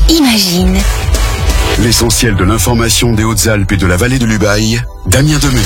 Imagine. L'essentiel de l'information des Hautes-Alpes et de la vallée de l'Ubaye, Damien Demelet.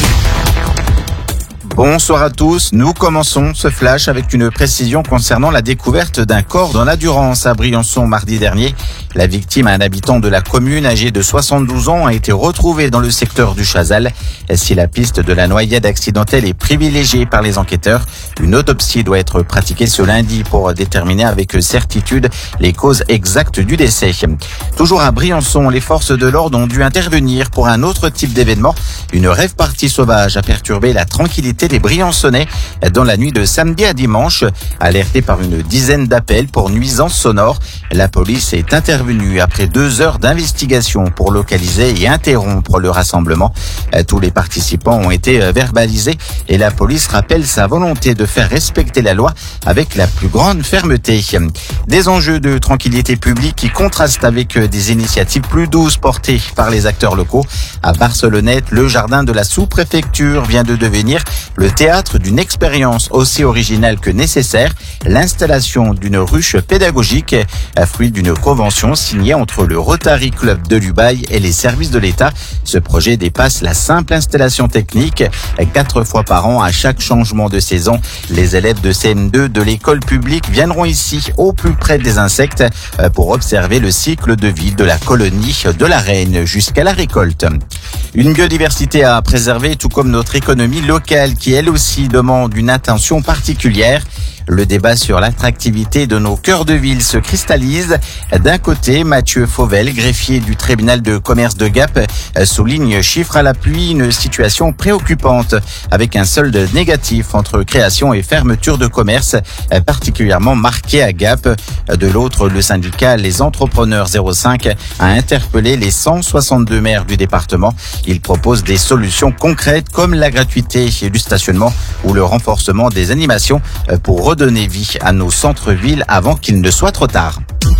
Bonsoir à tous, nous commençons ce flash avec une précision concernant la découverte d'un corps dans la Durance à Briançon mardi dernier. La victime, un habitant de la commune âgé de 72 ans, a été retrouvée dans le secteur du Chazal. Si la piste de la noyade accidentelle est privilégiée par les enquêteurs, une autopsie doit être pratiquée ce lundi pour déterminer avec certitude les causes exactes du décès. Toujours à Briançon, les forces de l'ordre ont dû intervenir pour un autre type d'événement. Une rave party sauvage a perturbé la tranquillité des Briançonnais dans la nuit de samedi à dimanche. Alertés par une dizaine d'appels pour nuisances sonores, la police est intervenue après 2 heures d'investigation pour localiser et interrompre le rassemblement. Tous les participants ont été verbalisés et la police rappelle sa volonté de faire respecter la loi avec la plus grande fermeté. Des enjeux de tranquillité publique qui contrastent avec des initiatives plus douces portées par les acteurs locaux. À Barcelonnette, le jardin de la sous-préfecture vient de devenir le théâtre d'une expérience aussi originale que nécessaire, l'installation d'une ruche pédagogique, fruit d'une convention signée entre le Rotary Club de l'Ubaye et les services de l'État. Ce projet dépasse la simple installation technique. 4 fois par an, à chaque changement de saison, les élèves de CM2 de l'école publique viendront ici, au plus près des insectes, pour observer le cycle de vie de la colonie de la reine jusqu'à la récolte. Une biodiversité à préserver, tout comme notre économie locale qui elle aussi demande une attention particulière. Le débat sur l'attractivité de nos cœurs de ville se cristallise. D'un côté, Mathieu Fauvel, greffier du tribunal de commerce de Gap, souligne chiffre à l'appui une situation préoccupante avec un solde négatif entre création et fermeture de commerce, particulièrement marqué à Gap. De l'autre, le syndicat Les Entrepreneurs 05 a interpellé les 162 maires du département. Il propose des solutions concrètes comme la gratuité du stationnement ou le renforcement des animations pour redonner vie à nos centres-villes avant qu'il ne soit trop tard.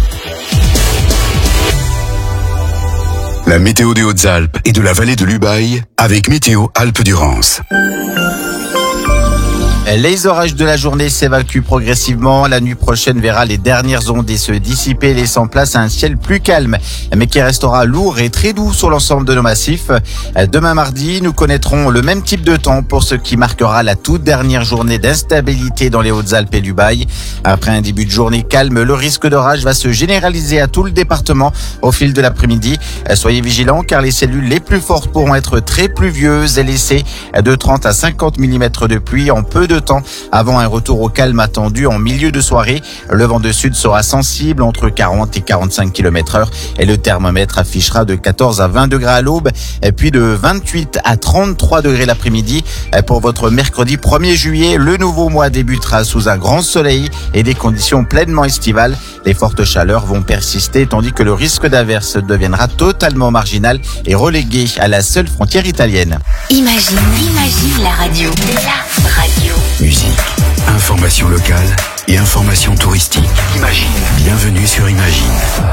La météo des Hautes-Alpes et de la vallée de l'Ubaye avec Météo Alpes-Durance. Les orages de la journée s'évacuent progressivement. La nuit prochaine verra les dernières ondées se dissiper, laissant place à un ciel plus calme, mais qui restera lourd et très doux sur l'ensemble de nos massifs. Demain mardi, nous connaîtrons le même type de temps pour ce qui marquera la toute dernière journée d'instabilité dans les Hautes-Alpes et l'Ubaye. Après un début de journée calme, le risque d'orage va se généraliser à tout le département au fil de l'après-midi. Soyez vigilants car les cellules les plus fortes pourront être très pluvieuses et laisser de 30 à 50 mm de pluie en peu de temps avant un retour au calme attendu en milieu de soirée. Le vent de sud sera sensible entre 40 et 45 km/h et le thermomètre affichera de 14 à 20 degrés à l'aube et puis de 28 à 33 degrés l'après-midi. Pour votre mercredi 1er juillet, le nouveau mois débutera sous un grand soleil et des conditions pleinement estivales. Les fortes chaleurs vont persister tandis que le risque d'averse deviendra totalement marginal et relégué à la seule frontière italienne. Imagine la radio. La radio. Musique, information locale et information touristique. Imagine. Bienvenue sur Imagine.